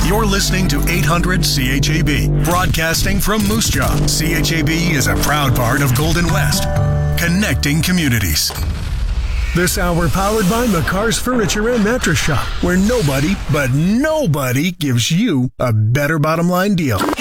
You're listening to 800 CHAB, broadcasting from Moose Jaw. CHAB is a proud part of Golden West, connecting communities. This hour powered by McCarr's Furniture and Mattress Shop, where nobody gives you a better bottom line deal.